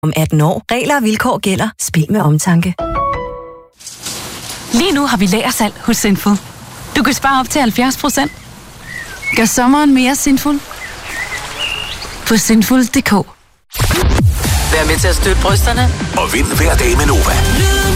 Om 18 år. Regler og vilkår gælder. Spil med omtanke. Lige nu har vi lagersalg hos Sinful. Du kan spare op til 70%. Gør sommeren mere sinful på sinful.dk. Vær med til at støtte brysterne. Og vind hver dag med Nova.